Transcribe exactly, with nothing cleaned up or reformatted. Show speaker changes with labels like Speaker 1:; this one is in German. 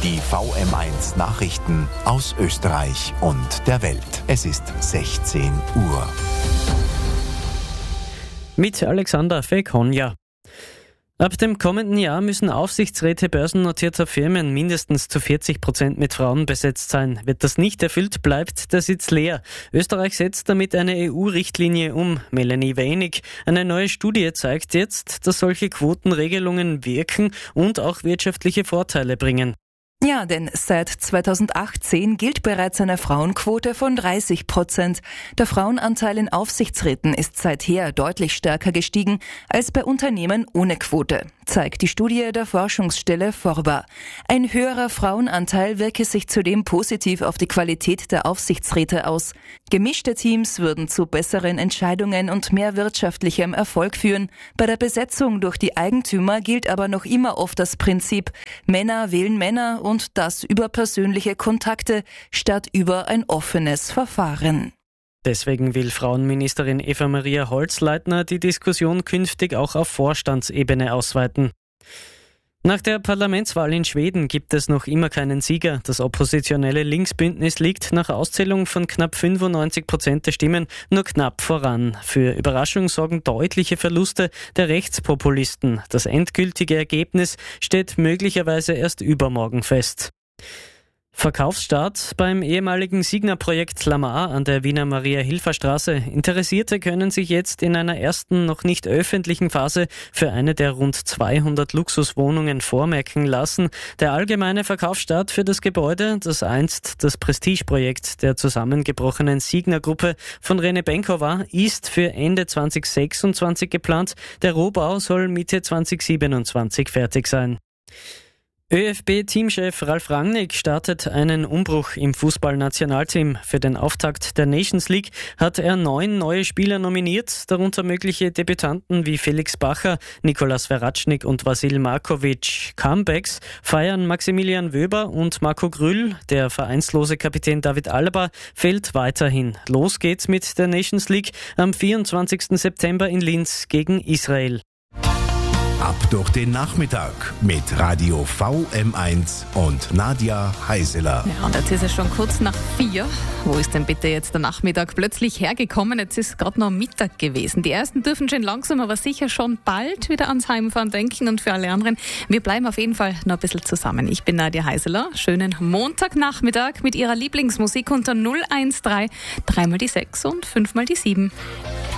Speaker 1: Die V M eins Nachrichten aus Österreich und der Welt. Es ist sechzehn Uhr.
Speaker 2: Mit Alexander Fekonja. Ab dem kommenden Jahr müssen Aufsichtsräte börsennotierter Firmen mindestens zu vierzig Prozent mit Frauen besetzt sein. Wird das nicht erfüllt, bleibt der Sitz leer. Österreich setzt damit eine E U-Richtlinie um. Melanie Weinig. Eine neue Studie zeigt jetzt, dass solche Quotenregelungen wirken und auch wirtschaftliche Vorteile bringen.
Speaker 3: Ja, denn seit zweitausendachtzehn gilt bereits eine Frauenquote von dreißig Prozent. Der Frauenanteil in Aufsichtsräten ist seither deutlich stärker gestiegen als bei Unternehmen ohne Quote, zeigt die Studie der Forschungsstelle Forba. Ein höherer Frauenanteil wirke sich zudem positiv auf die Qualität der Aufsichtsräte aus. Gemischte Teams würden zu besseren Entscheidungen und mehr wirtschaftlichem Erfolg führen. Bei der Besetzung durch die Eigentümer gilt aber noch immer oft das Prinzip, Männer wählen Männer und das über persönliche Kontakte statt über ein offenes Verfahren.
Speaker 2: Deswegen will Frauenministerin Eva-Maria Holzleitner die Diskussion künftig auch auf Vorstandsebene ausweiten. Nach der Parlamentswahl in Schweden gibt es noch immer keinen Sieger. Das oppositionelle Linksbündnis liegt nach Auszählung von knapp fünfundneunzig Prozent der Stimmen nur knapp voran. Für Überraschung sorgen deutliche Verluste der Rechtspopulisten. Das endgültige Ergebnis steht möglicherweise erst übermorgen fest. Verkaufsstart beim ehemaligen Signa-Projekt Lamar an der Wiener Maria-Hilfer-Straße. Interessierte können sich jetzt in einer ersten, noch nicht öffentlichen Phase für eine der rund zweihundert Luxuswohnungen vormerken lassen. Der allgemeine Verkaufsstart für das Gebäude, das einst das Prestigeprojekt der zusammengebrochenen Signa-Gruppe von René Benko war, ist für Ende zwanzig sechsundzwanzig geplant. Der Rohbau soll Mitte zwanzig siebenundzwanzig fertig sein. ÖFB-Teamchef Ralf Rangnick startet einen Umbruch im Fußballnationalteam. Für den Auftakt der Nations League hat er neun neue Spieler nominiert, darunter mögliche Debütanten wie Felix Bacher, Nikolas Veratschnik und Vasil Markovic. Comebacks feiern Maximilian Wöber und Marco Grüll. Der vereinslose Kapitän David Alaba fehlt weiterhin. Los geht's mit der Nations League am vierundzwanzigsten September in Linz gegen Israel.
Speaker 1: Ab durch den Nachmittag mit Radio V M eins und Nadja Heiseler.
Speaker 4: Ja, und jetzt ist es schon kurz nach vier. Wo ist denn bitte jetzt der Nachmittag plötzlich hergekommen? Jetzt ist gerade noch Mittag gewesen. Die ersten dürfen schon langsam, aber sicher schon bald wieder ans Heimfahren denken. Und für alle anderen, wir bleiben auf jeden Fall noch ein bisschen zusammen. Ich bin Nadja Heiseler. Schönen Montagnachmittag mit Ihrer Lieblingsmusik unter null eins drei, dreimal die sechs und fünfmal die sieben.